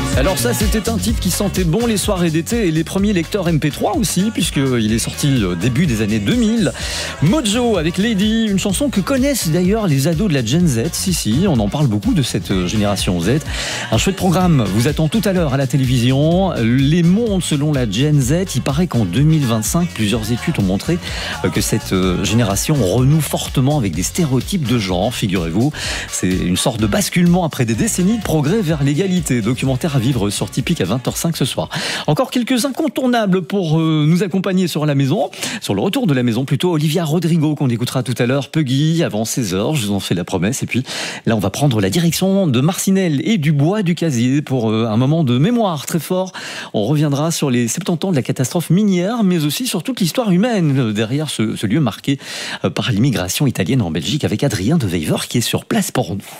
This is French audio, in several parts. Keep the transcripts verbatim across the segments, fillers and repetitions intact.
Alors ça, c'était un titre qui sentait bon les soirées d'été et les premiers lecteurs M P trois aussi, puisqu'il est sorti au début des années deux mille. Mojo avec Lady, une chanson que connaissent d'ailleurs les ados de la Gen Z. Si, si, on en parle beaucoup de cette génération Z. Un chouette programme vous attend tout à l'heure à la télévision. Les mondes selon la Gen Z, il paraît qu'en deux mille vingt-cinq, plusieurs études ont montré que cette génération renoue fortement avec des stéréotypes de genre, figurez-vous. C'est une sorte de basculement après des décennies de progrès vers l'égalité. Documentaire à vivre sur Typique à vingt heures cinq ce soir. Encore quelques incontournables pour euh, nous accompagner sur la maison, sur le retour de la maison plutôt. Olivia Rodrigo qu'on écoutera tout à l'heure, Puggy avant seize heures, je vous en fais la promesse. Et puis là on va prendre la direction de Marcinelle et du Bois du Casier pour euh, un moment de mémoire très fort. On reviendra sur les soixante-dix ans de la catastrophe minière, mais aussi sur toute l'histoire humaine derrière ce, ce lieu marqué euh, par l'immigration italienne en Belgique avec Adrien de Wever qui est sur place pour nous.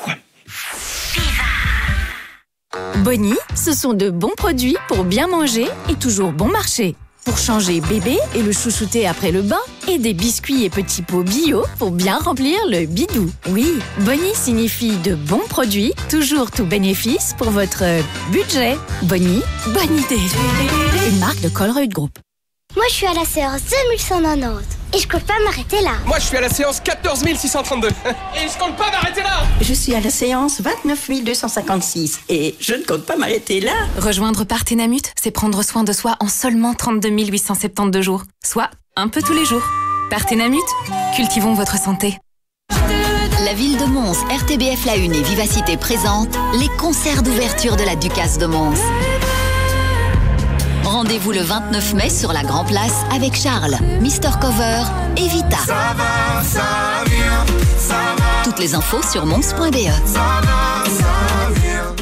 Bonnie, ce sont de bons produits pour bien manger et toujours bon marché. Pour changer bébé et le chouchouter après le bain, et des biscuits et petits pots bio pour bien remplir le bidou. Oui, Bonnie signifie de bons produits, toujours tout bénéfice pour votre budget. Bonnie, bonne idée. Une marque de Colruyt Group. Moi, je suis à la séance deux mille cent quatre-vingt-dix et je compte pas m'arrêter là. Moi, je suis à la séance quatorze mille six cent trente-deux et je compte pas m'arrêter là. Je suis à la séance vingt-neuf mille deux cent cinquante-six et je ne compte pas m'arrêter là. Rejoindre Partenamut, c'est prendre soin de soi en seulement trente-deux mille huit cent soixante-douze jours, soit un peu tous les jours. Partenamut, cultivons votre santé. La ville de Mons, R T B F La Une et Vivacité présentent les concerts d'ouverture de la Ducasse de Mons. Rendez-vous le vingt-neuf mai sur la Grand Place avec Charles, Mister Cover et Vita. Ça va, ça vient, ça va. Toutes les infos sur mons point b e. Ça va, ça vient.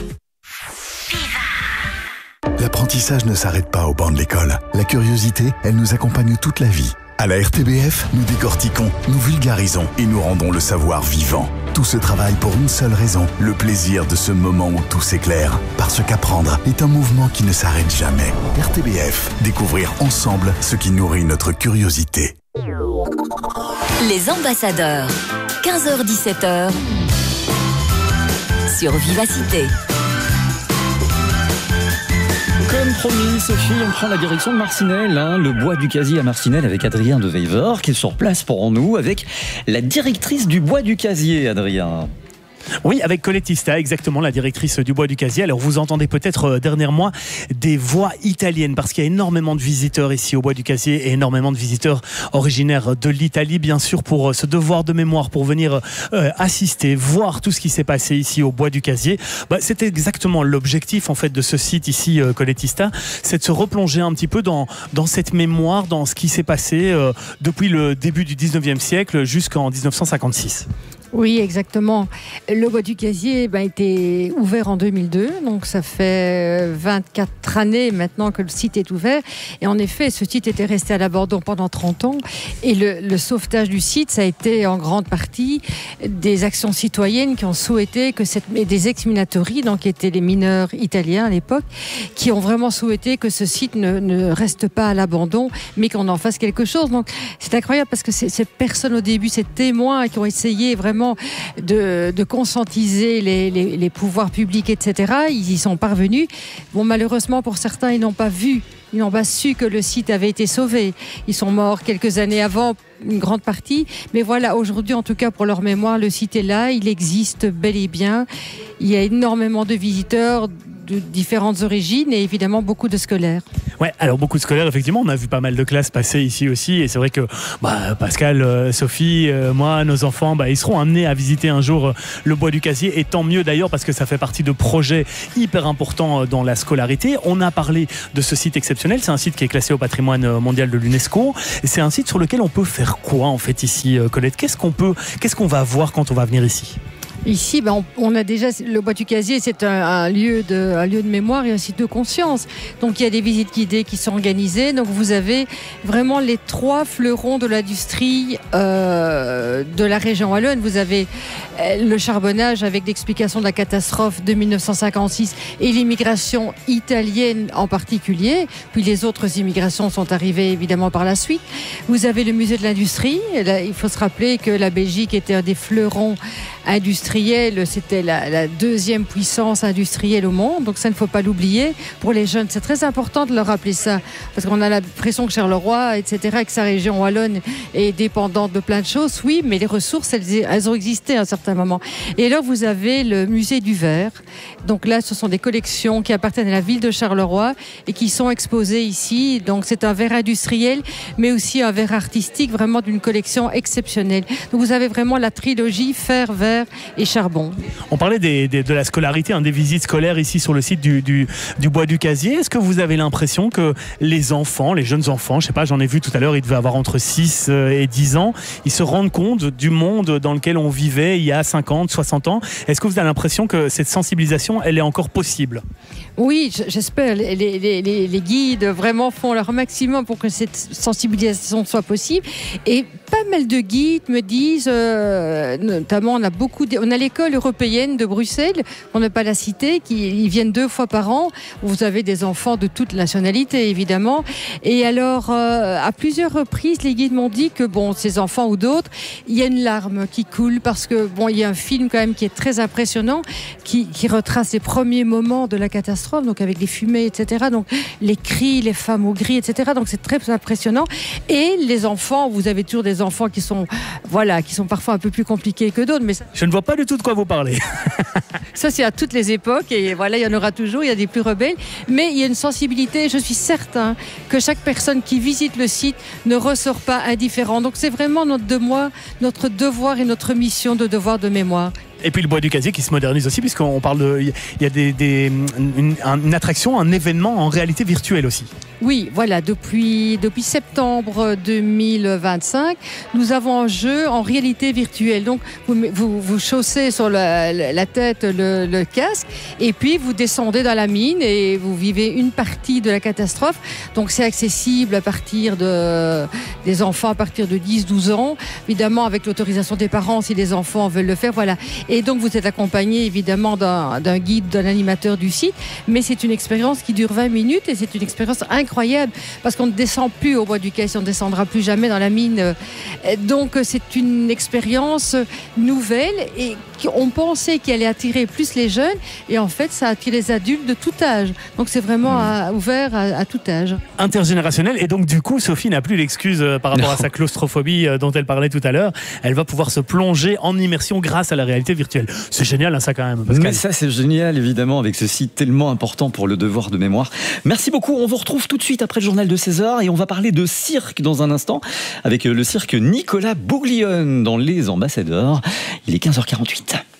L'apprentissage ne s'arrête pas au banc de l'école. La curiosité, elle nous accompagne toute la vie. À la R T B F, nous décortiquons, nous vulgarisons et nous rendons le savoir vivant. Tout ce travail pour une seule raison, le plaisir de ce moment où tout s'éclaire. Parce qu'apprendre est un mouvement qui ne s'arrête jamais. R T B F, découvrir ensemble ce qui nourrit notre curiosité. Les ambassadeurs, quinze heures dix-sept heures, sur Vivacité. Comme promis, Sophie, on prend la direction de Marcinelle, hein, le Bois du Casier à Marcinelle avec Adrien de Wever qui est sur place pour nous avec la directrice du Bois du Casier, Adrien. Oui, avec Colettista, exactement, la directrice du Bois du Casier. Alors vous entendez peut-être euh, dernièrement des voix italiennes parce qu'il y a énormément de visiteurs ici au Bois du Casier et énormément de visiteurs originaires de l'Italie, bien sûr, pour euh, ce devoir de mémoire, pour venir euh, assister, voir tout ce qui s'est passé ici au Bois du Casier. Bah, c'est exactement l'objectif en fait de ce site ici, euh, Colettista, c'est de se replonger un petit peu dans, dans cette mémoire, dans ce qui s'est passé euh, depuis le début du dix-neuvième siècle jusqu'en dix-neuf cent cinquante-six. Oui, exactement. Le Bois du Casier a été ouvert en deux mille deux, donc ça fait vingt-quatre années maintenant que le site est ouvert. Et en effet, ce site était resté à l'abandon pendant trente ans. Et le, le sauvetage du site, ça a été en grande partie des actions citoyennes qui ont souhaité que cette, et des ex-minatori, donc qui étaient les mineurs italiens à l'époque, qui ont vraiment souhaité que ce site ne, ne reste pas à l'abandon, mais qu'on en fasse quelque chose. Donc c'est incroyable parce que ces, ces personnes au début, ces témoins qui ont essayé vraiment De, de conscientiser les, les, les pouvoirs publics, et cetera. Ils y sont parvenus. Bon, malheureusement, pour certains, ils n'ont pas vu, ils n'ont pas su que le site avait été sauvé. Ils sont morts quelques années avant, une grande partie. Mais voilà, aujourd'hui, en tout cas, pour leur mémoire, le site est là. Il existe bel et bien. Il y a énormément de visiteurs de différentes origines et évidemment beaucoup de scolaires. Ouais, alors beaucoup de scolaires, effectivement, on a vu pas mal de classes passer ici aussi et c'est vrai que bah, Pascal, euh, Sophie, euh, moi, nos enfants, bah, ils seront amenés à visiter un jour euh, le Bois du Casier et tant mieux d'ailleurs parce que ça fait partie de projets hyper importants euh, dans la scolarité. On a parlé de ce site exceptionnel, c'est un site qui est classé au patrimoine mondial de l'UNESCO et c'est un site sur lequel on peut faire quoi en fait ici, euh, Colette? Qu'est-ce qu'on peut, qu'est-ce qu'on va voir quand on va venir ici? Ici, ben, on, on a déjà le Bois du Casier, c'est un, un, lieu de, un lieu de mémoire et un site de conscience. Donc il y a des visites guidées qui sont organisées. Donc vous avez vraiment les trois fleurons de l'industrie euh, de la région wallonne. Vous avez le charbonnage avec l'explication de la catastrophe de mille neuf cent cinquante-six et l'immigration italienne en particulier. Puis les autres immigrations sont arrivées évidemment par la suite. Vous avez le musée de l'industrie. Là, il faut se rappeler que la Belgique était un des fleurons industrielle, c'était la, la deuxième puissance industrielle au monde, donc ça ne faut pas l'oublier. Pour les jeunes, c'est très important de leur rappeler ça, parce qu'on a l'impression que Charleroi, et cetera, que sa région wallonne est dépendante de plein de choses, oui, mais les ressources, elles, elles ont existé à un certain moment. Et alors, vous avez le musée du verre. Donc là, ce sont des collections qui appartiennent à la ville de Charleroi et qui sont exposées ici. Donc c'est un verre industriel, mais aussi un verre artistique, vraiment d'une collection exceptionnelle. Donc vous avez vraiment la trilogie fer, verre et charbon. On parlait des, des, de la scolarité, hein, des visites scolaires ici sur le site du, du, du Bois du Casier. Est-ce que vous avez l'impression que les enfants, les jeunes enfants, je sais pas, j'en ai vu tout à l'heure, ils devaient avoir entre six et dix ans, ils se rendent compte du monde dans lequel on vivait il y a cinquante, soixante ans? Est-ce que vous avez l'impression que cette sensibilisation, elle est encore possible? Oui, j'espère. Les, les, les, les guides vraiment font leur maximum pour que cette sensibilisation soit possible. Et pas mal de guides me disent, euh, notamment on a beaucoup, de, on a l'école européenne de Bruxelles, pour ne pas la citer, qui ils viennent deux fois par an. Vous avez des enfants de toute nationalité, évidemment. Et alors, euh, à plusieurs reprises, les guides m'ont dit que bon, ces enfants ou d'autres, il y a une larme qui coule parce que bon, il y a un film quand même qui est très impressionnant, qui, qui retrace les premiers moments de la catastrophe, donc avec les fumées, et cetera. Donc les cris, les femmes au gris, et cetera. Donc c'est très impressionnant. Et les enfants, vous avez toujours des enfants qui sont, voilà, qui sont parfois un peu plus compliqués que d'autres. Mais ça, je ne vois pas du tout de quoi vous parlez. Ça, c'est à toutes les époques et voilà, il y en aura toujours. Il y a des plus rebelles, mais il y a une sensibilité. Je suis certain que chaque personne qui visite le site ne ressort pas indifférent. Donc c'est vraiment notre devoir, notre devoir et notre mission de devoir de mémoire. Et puis le Bois du Casier qui se modernise aussi, puisqu'on parle de, il y a des, des, une, une attraction, un événement en réalité virtuelle aussi. Oui, voilà, depuis, depuis septembre deux mille vingt-cinq, nous avons un jeu en réalité virtuelle. Donc, vous, vous, vous chaussez sur la, la tête le, le casque et puis vous descendez dans la mine et vous vivez une partie de la catastrophe. Donc, c'est accessible à partir de, des enfants à partir de dix douze ans, évidemment avec l'autorisation des parents si les enfants veulent le faire, voilà. Et donc, vous êtes accompagné évidemment d'un, d'un guide, d'un animateur du site, mais c'est une expérience qui dure vingt minutes et c'est une expérience incroyable. Incroyable, parce qu'on ne descend plus au Bois du Casier, on ne descendra plus jamais dans la mine. Donc c'est une expérience nouvelle et on pensait qu'elle allait attirer plus les jeunes et en fait ça attire les adultes de tout âge. Donc c'est vraiment à, ouvert à, à tout âge. Intergénérationnel, et donc du coup Sophie n'a plus l'excuse par rapport non. à sa claustrophobie dont elle parlait tout à l'heure. Elle va pouvoir se plonger en immersion grâce à la réalité virtuelle. C'est génial hein, ça quand même, Pascal. Mais ça c'est génial évidemment avec ce site tellement important pour le devoir de mémoire. Merci beaucoup, on vous retrouve tout de suite après le journal de seize heures et on va parler de cirque dans un instant avec le cirque Nicolas Bouglione dans Les Ambassadeurs. Il est quinze heures quarante-huit.